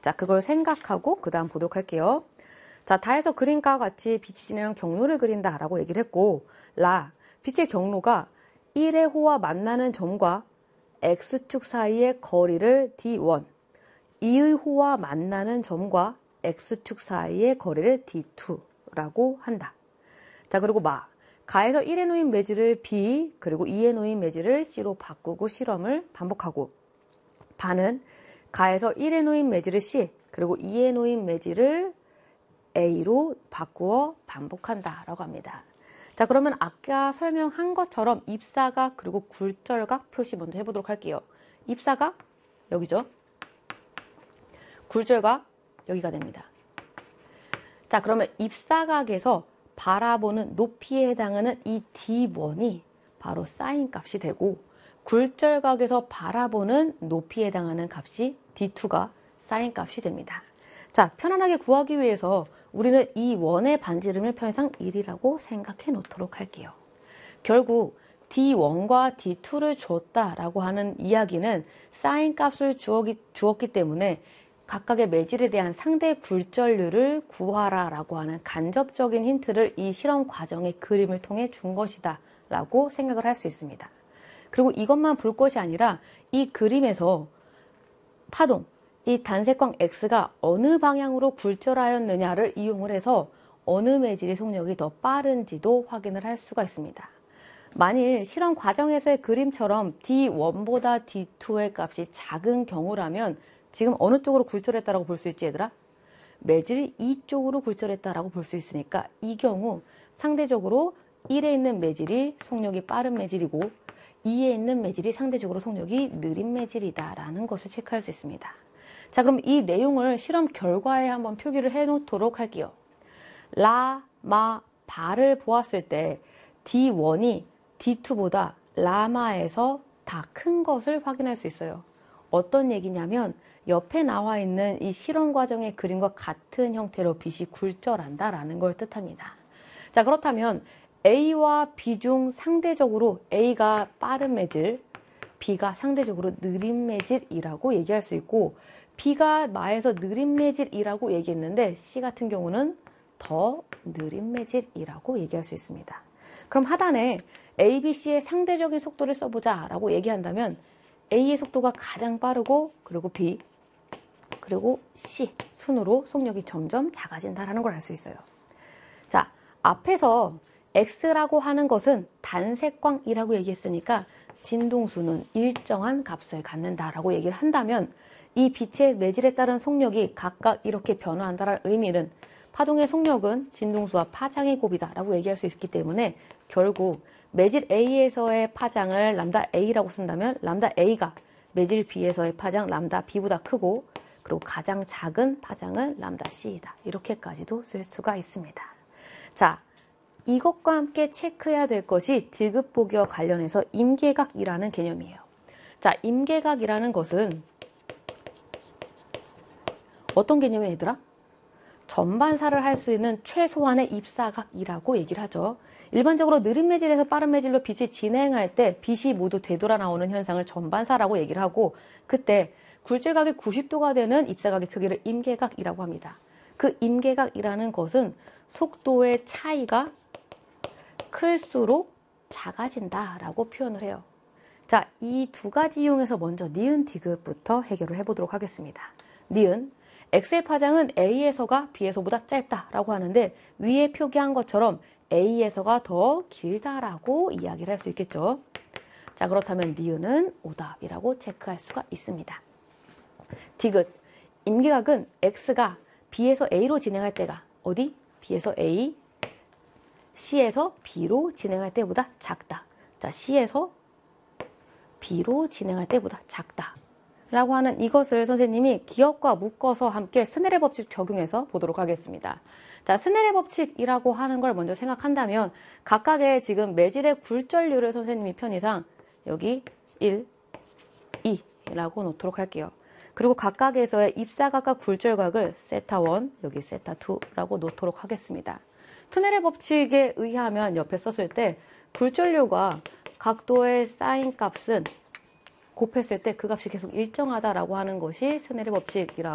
자, 그걸 생각하고 그 다음 보도록 할게요. 자, 다에서 그림과 같이 빛이 지나는 경로를 그린다 라고 얘기를 했고, 빛의 경로가 1의 호와 만나는 점과 X축 사이의 거리를 D1, 2의 호와 만나는 점과 X축 사이의 거리를 D2라고 한다. 자, 그리고 가에서 1에 놓인 매질을 B, 그리고 2에 놓인 매질을 C로 바꾸고 실험을 반복하고, 바는 가에서 1에 놓인 매질을 C, 그리고 2에 놓인 매질을 A로 바꾸어 반복한다 라고 합니다. 자, 그러면 아까 설명한 것처럼 입사각 그리고 굴절각 표시 먼저 해보도록 할게요. 입사각 여기죠. 굴절각 여기가 됩니다. 자, 그러면 입사각에서 바라보는 높이에 해당하는 이 D1이 바로 사인 값이 되고, 굴절각에서 바라보는 높이에 해당하는 값이 D2가 사인 값이 됩니다. 자, 편안하게 구하기 위해서 우리는 이 원의 반지름을 편의상 1이라고 생각해 놓도록 할게요. 결국 D1과 D2를 줬다라고 하는 이야기는 사인 값을 주었기 때문에 각각의 매질에 대한 상대 굴절률을 구하라라고 하는 간접적인 힌트를 이 실험 과정의 그림을 통해 준 것이다 라고 생각을 할 수 있습니다. 그리고 이것만 볼 것이 아니라 이 그림에서 파동, 이 단색광 X가 어느 방향으로 굴절하였느냐를 이용을 해서 어느 매질의 속력이 더 빠른지도 확인을 할 수가 있습니다. 만일 실험 과정에서의 그림처럼 D1보다 D2의 값이 작은 경우라면 지금 어느 쪽으로 굴절했다라고 볼 수 있지, 얘들아? 매질이 이쪽으로 굴절했다라고 볼 수 있으니까 이 경우 상대적으로 1에 있는 매질이 속력이 빠른 매질이고 2에 있는 매질이 상대적으로 속력이 느린 매질이다라는 것을 체크할 수 있습니다. 자, 그럼 이 내용을 실험 결과에 한번 표기를 해 놓도록 할게요. 바를 보았을 때 D1이 D2보다 라마에서 다 큰 것을 확인할 수 있어요. 어떤 얘기냐면 옆에 나와 있는 이 실험 과정의 그림과 같은 형태로 빛이 굴절한다라는 걸 뜻합니다. 자, 그렇다면 A와 B 중 상대적으로 A가 빠른 매질, B가 상대적으로 느린 매질이라고 얘기할 수 있고, B가 마에서 느린 매질이라고 얘기했는데 C 같은 경우는 더 느린 매질이라고 얘기할 수 있습니다. 그럼 하단에 A, B, C의 상대적인 속도를 써보자 라고 얘기한다면 A의 속도가 가장 빠르고, 그리고 B, 그리고 C 순으로 속력이 점점 작아진다는 걸 알 수 있어요. 자, 앞에서 X라고 하는 것은 단색광이라고 얘기했으니까 진동수는 일정한 값을 갖는다라고 얘기를 한다면 이 빛의 매질에 따른 속력이 각각 이렇게 변화한다는 의미는 파동의 속력은 진동수와 파장의 곱이다라고 얘기할 수 있기 때문에 결국 매질 A에서의 파장을 람다 A라고 쓴다면 람다 A가 매질 B에서의 파장 람다 B보다 크고, 그리고 가장 작은 파장은 람다 C이다. 이렇게까지도 쓸 수가 있습니다. 자, 이것과 함께 체크해야 될 것이 디귿보기와 관련해서 임계각이라는 개념이에요. 자, 임계각이라는 것은 어떤 개념이에요, 얘들아? 전반사를 할 수 있는 최소한의 입사각이라고 얘기를 하죠. 일반적으로 느린 매질에서 빠른 매질로 빛이 진행할 때 빛이 모두 되돌아 나오는 현상을 전반사라고 얘기를 하고, 그때 굴절각이 90도가 되는 입사각의 크기를 임계각이라고 합니다. 그 임계각이라는 것은 속도의 차이가 클수록 작아진다라고 표현을 해요. 자, 이 두 가지 이용해서 먼저 니은 디귿부터 해결을 해보도록 하겠습니다. 니은, X의 파장은 A에서가 B에서보다 짧다라고 하는데 위에 표기한 것처럼 A에서가 더 길다라고 이야기를 할 수 있겠죠. 자, 그렇다면 니은은 오답이라고 체크할 수가 있습니다. 디귿, 임계각은 X가 B에서 A로 진행할 때가 어디? B에서 A, C에서 B로 진행할 때보다 작다. 자, C에서 B로 진행할 때보다 작다 라고 하는 이것을 선생님이 기억과 묶어서 함께 스넬의 법칙 적용해서 보도록 하겠습니다. 자, 스넬의 법칙이라고 하는 걸 먼저 생각한다면 각각의 지금 매질의 굴절률을 선생님이 편의상 여기 1, 2라고 놓도록 할게요. 그리고 각각에서의 입사각과 굴절각을 세타1, 여기 세타2라고 놓도록 하겠습니다. 스넬의 법칙에 의하면 옆에 썼을 때 굴절률과 각도의 사인 값은 곱했을 때 그 값이 계속 일정하다라고 하는 것이 스넬의 법칙이라고